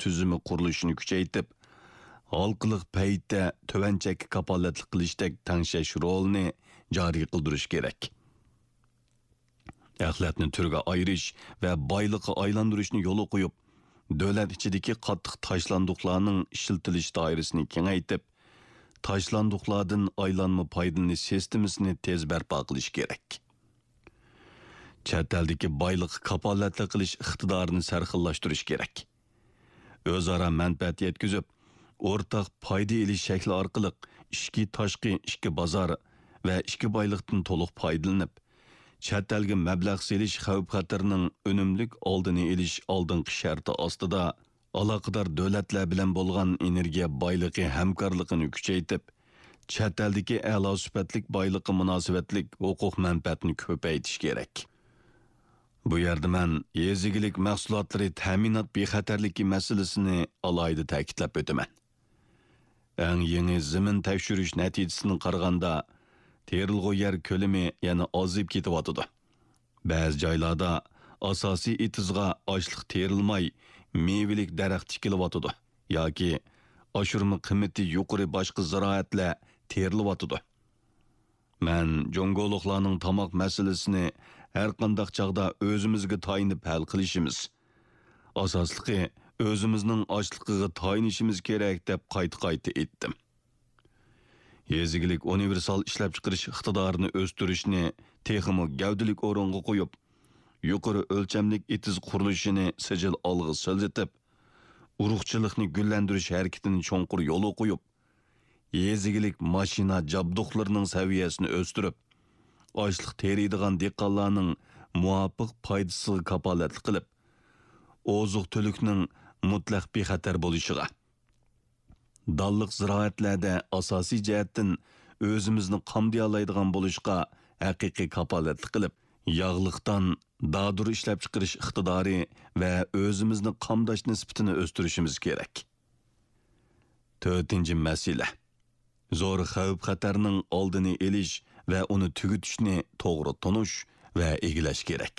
tüzümü qurilishini kuchaytib, halqılık paytda tövenchakka kapolatlik qilishdek tangshash rolini joriy qildirish kerak. Axlatni turga ayirish va boyliqqa aylantirishni yo'li qo'yib, davlat ichidagi qattiq tashlandiqlarning ishlatilish doirasini kengaytib, tashlandiqlardan aylanma foydalanish sistemasini tez barpo qilish kerak. Chet eldagi boyliqqa kapolatlik qilish iqtidorini sarxillashtirish kerak. O'zaro manfaat yetkazib, o'rtaq foyda olish shakli orqali ichki tashqi ichki bozor va ichki boyliqdan to'liq foydalanib, chet elga mablag' selish xavf-xatarning unumlik oldini olish oldingi sharti ostida aloqador davlatlar bilan bo'lgan energiya boyligi hamkorligini kuchaytirib, chet eldagi a'lo sifatlik boyliqqa munosabatlik huquq manfaatini ko'paytirish kerak. Bu yerda men yezigilik mahsulotlari ta'minot bexatarligi masalasini alohida ta'kidlab o'taman. Eng yangi zamin tekshirish natijasini qaraganda terilg'u yer ko'lami yana ozib ketyotidi. Ba'zi joylarda asosiy itizg'a ochliq terilmay, mevelik daraxt tikilyotidi yoki oshirma qiymati yuqori boshqa ziroatlar terilyotidi. Men jongoliqlarning tomoq masalasini har qanday chog'da o'zimizga tayinib hal qilishimiz, asosligi o'zimizning ochligiga tayinishimiz kerak deb qayta aytdim. Yezigilik universal ishlab chiqarish iqtidorini o'stirishni texmo gavdalik o'ringa qo'yib, yuqori o'lchamlik itiz qurilishini sijil olg'i siljitib, urug'chilikni gullantirish harakatini cho'nqur yo'li qo'yib, yezigilik mashina jabduqlarining saviyasini o'stirib, ochliq teriydigan dehqonlarning muvofiq foydasiga kapolatlik qilib, oziq-tulikning mutlaq bexatar bo'lishiga, dalliq ziroatlarda asosiy jihatdan o'zimizni qamdayalaydigan bo'lishga haqiqiy kapolatlik qilib, yog'liqdan dadur ishlab chiqarish iqtidori va o'zimizni qamdash nisbatini o'stirishimiz kerak. 4-chi masala. Zo'r xavf-xatarning oldini olish va uni tugutishni to'g'ri tonish va egilash kerak.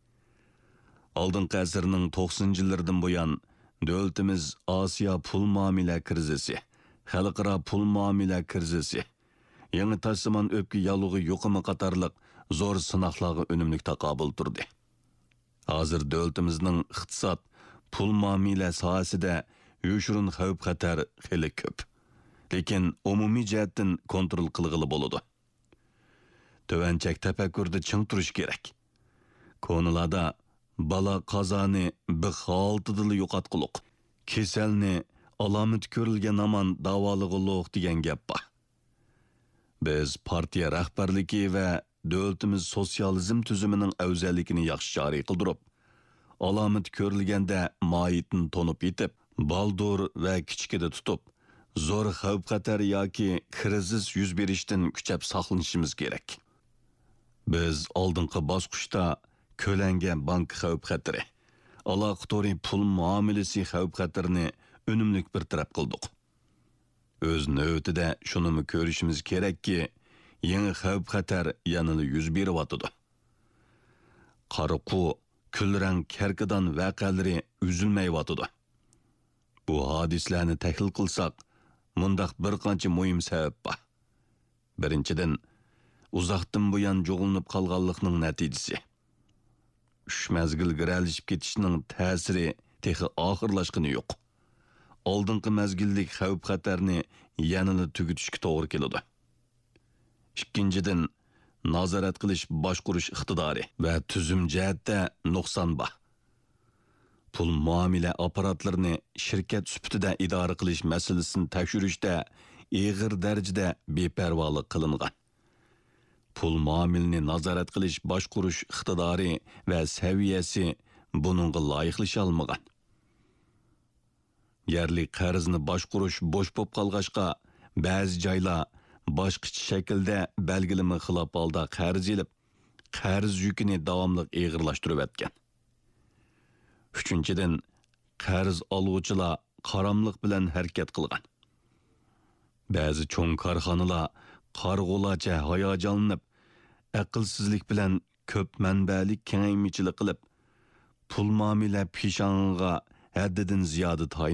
Oldingi asrning 90-yillardan buyon davlatimiz Osiyo pul muomala krizisi, xalqaro pul muomala krizisi, yangi tashsimon o'pki yalug'i yuqumi qatorliq zo'r sinoqlarga unumli taqobil turdi. Hozir davlatimizning iqtisod, pul muomala sohasida yo'shurun xavf-xatar xili ko'p. Lekin umumiy jihatdan kontrol qilg'ili bo'ladi. Tovanchak tafakkurda ching turish kerak. Konularda bala qazoni bir holtidili yo'qotquliq, kasalni alomat ko'rilgan aman davolig'iliq degan gap bor. Biz partiya rahbarligi va davlatimiz sotsializm tuzumining afzalligini yaxshi joriy qildirib, alomat ko'rilganda moyitni to'nib yetib, baldur va kichkida tutib, zo'r xavf-xatar yoki krizis yuz berishdan kuchab saqlanishimiz kerak. Biz oldingi bosqichda ko'langan bank xavf-xatari, aloqatori pul muomalasi xavf-xatarini unumli bir taraf qildik. O'z navbatida shuni ko'rishimiz kerakki, yangi xavf-xatar yanada yuz beryotidi. Qariqu, kulrang karkadan voqealari uzilmayotidi. Bu hodislarni tahlil qilsak, mundaq bir qancha muhim sabab bor. Birinchidan, uzoqdan buyon jo'g'inib qolganlikning natijasi. 3 mezgil giralishib ketishning ta'siri texi oxirlashgani yo'q. Oldingi mezgillik xavf-xatarni yanada tugutishga to'g'ri keladi. Ikkinchidan, nazorat qilish, boshqarish iqtidori va tuzum jihatda nuqson bor. Pul muomala apparatlarini shirkat sifatida idora qilish masalasini tekshirishda ig'ir darajada beparvolik qilingan. Pul muomalini nazorat qilish, boshqarish iqtidori va saviyasi buningga loyiqlasha olmagan. Yerli qarzni boshqarish bo'sh bo'lib qolg'achqa, ba'zi joylar boshqacha shaklda belgilama xilof holda qarz elib, qarz yukini davomli ig'irlashtirib o'tgan. Uchinchidan, qarz oluvchilar qaramliq bilan harakat qilgan. Ba'zi cho'ng korxonalar qarg'ulacha hayajonlanib, aqlsizlik bilan ko'p manbalik kengaymichilik qilib, pul muomala peshonga haddidan ziyoda